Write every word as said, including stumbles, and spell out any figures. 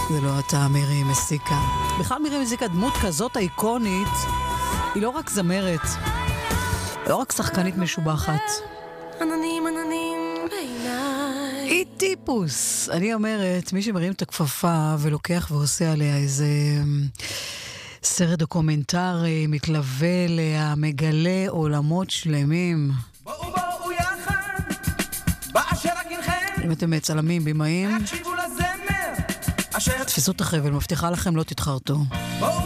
זה לא אתה, מירי מסיקה. בכלל מירי מסיקה, דמות כזאת איקונית, היא לא רק זמרת, לא רק שחקנית משובחת. עננים עננים בעיניי. היא טיפוס. אני אומרת, מי שמרים את הכפפה ולוקח ועושה עליה איזה סרט דוקומנטרי, מתלווה אליה, מגלה עולמות שלמים. בואו בואו יחד, באשר אגינכם. אם אתם צלמים, בימאים, תקשיבו לזמר, אשר תפסו את החבל, מבטיחה לכם לא תתחרטו. בואו